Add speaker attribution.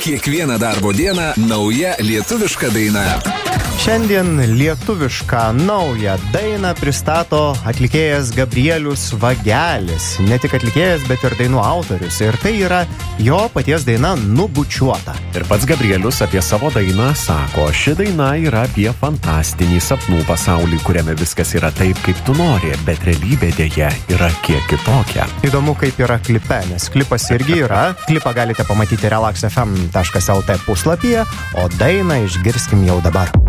Speaker 1: Kiekvieną darbo dieną nauja lietuviška daina.
Speaker 2: Šiandien lietuvišką naują dainą pristato atlikėjas Gabrielius Vagelis. Ne tik atlikėjas, bet ir dainų autorius. Ir tai yra jo paties daina Nubučiuota.
Speaker 3: Ir pats Gabrielius apie savo dainą sako, ši daina yra apie fantastinį sapnų pasaulį, kuriame viskas yra taip, kaip tu nori, bet realybė dėja yra kiek kitokia.
Speaker 2: Įdomu, kaip yra klipe, nes klipas irgi yra. Klipą galite pamatyti relaxfm.lt puslapyje, o dainą išgirskim jau dabar.